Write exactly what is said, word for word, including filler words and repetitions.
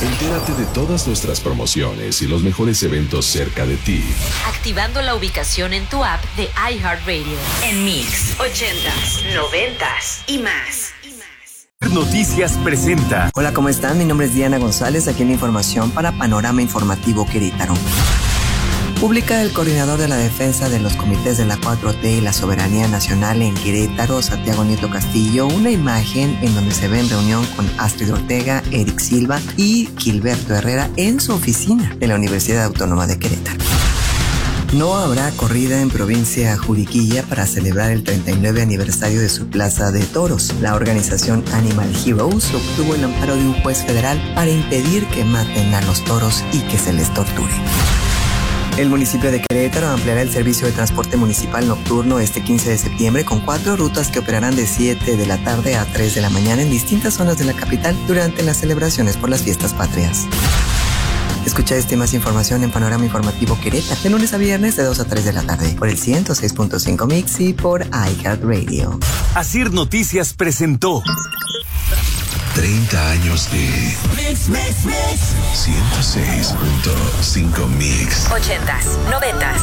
Entérate de todas nuestras promociones y los mejores eventos cerca de ti, activando la ubicación en tu app de iHeartRadio. En Mix, ochentas, noventas y más. Noticias presenta. Hola, ¿cómo están? Mi nombre es Diana González, aquí en la información para Panorama Informativo Querétaro. Publica el coordinador de la defensa de los comités de la cuatro T y la soberanía nacional en Querétaro, Santiago Nieto Castillo, una imagen en donde se ve en reunión con Astrid Ortega, Eric Silva y Gilberto Herrera en su oficina de la Universidad Autónoma de Querétaro. No habrá corrida en provincia Juriquilla para celebrar el treinta y nueve aniversario de su plaza de toros. La organización Animal Heroes obtuvo el amparo de un juez federal para impedir que maten a los toros y que se les torture. El municipio de Querétaro ampliará el servicio de transporte municipal nocturno este quince de septiembre con cuatro rutas que operarán de siete de la tarde a tres de la mañana en distintas zonas de la capital durante las celebraciones por las fiestas patrias. Escucha este y más información en Panorama Informativo Querétaro, de lunes a viernes de dos a tres de la tarde, por el ciento seis punto cinco Mix y por iHeartRadio. Asir Noticias presentó treinta años de Mix, Mix, Mix. ciento seis punto cinco Mix. Ochentas, noventas